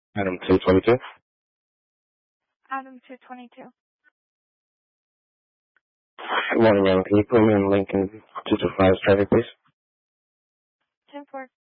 Item 222. Item 222. Good morning, ma'am. Can you put me in Lincoln 225 traffic, please? 10-4.